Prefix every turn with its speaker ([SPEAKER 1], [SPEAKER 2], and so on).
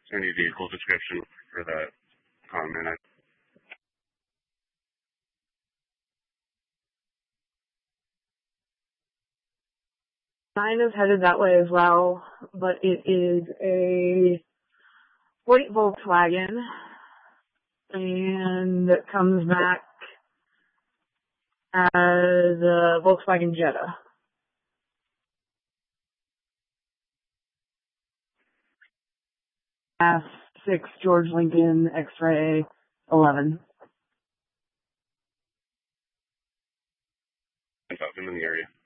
[SPEAKER 1] Any vehicle description for that comment?
[SPEAKER 2] Mine is headed that way as well, but it is a white Volkswagen, and it comes back as a Volkswagen Jetta. S6 George Lincoln X-Ray 11.
[SPEAKER 1] I'm in the area.